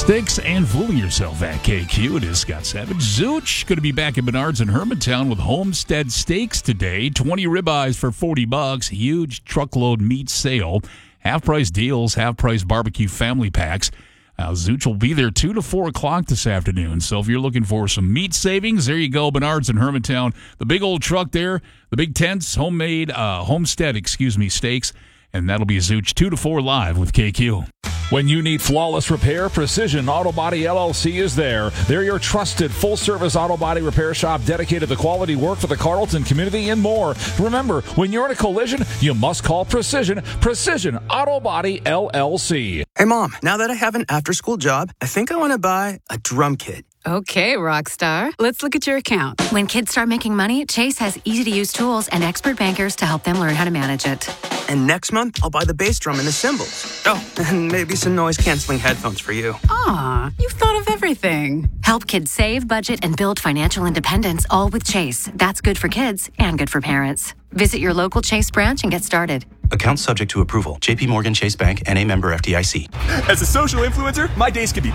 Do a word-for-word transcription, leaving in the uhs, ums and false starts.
Sticks and fooling yourself at K Q. It is Scott Savage. Zooch going to be back at Menards in Hermantown with Homestead Steaks today. twenty ribeyes for forty bucks. Huge truckload meat sale. Half-price deals, half-price barbecue family packs. Uh, Zooch will be there two to four o'clock this afternoon. So if you're looking for some meat savings, there you go, Menards in Hermantown. The big old truck there, the big tents, homemade, uh, Homestead, excuse me, steaks. And that'll be Zooch two to four live with K Q. When you need flawless repair, Precision Auto Body L L C is there. They're your trusted full-service auto body repair shop dedicated to quality work for the Carlton community and more. Remember, when you're in a collision, you must call Precision. Precision Auto Body L L C. Hey, Mom, now that I have an after-school job, I think I want to buy a drum kit. Okay, Rockstar. Let's look at your account. When kids start making money, Chase has easy-to-use tools and expert bankers to help them learn how to manage it. And next month, I'll buy the bass drum and the cymbals. Oh, and maybe some noise-canceling headphones for you. Aw, you've thought of everything. Help kids save, budget, and build financial independence, all with Chase. That's good for kids and good for parents. Visit your local Chase branch and get started. Account subject to approval. J P Morgan Chase Bank, N A member F D I C. As a social influencer, my days could be